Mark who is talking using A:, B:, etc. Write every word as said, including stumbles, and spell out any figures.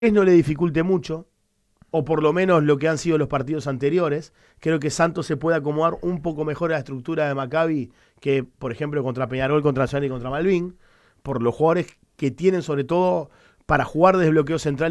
A: no le dificulte mucho, o por lo menos lo que han sido los partidos anteriores. Creo que Santos se puede acomodar un poco mejor a la estructura de Maccabi que, por ejemplo, contra Peñarol, contra Nacional y contra Malvin, por los jugadores que tienen, sobre todo para jugar desde bloqueo central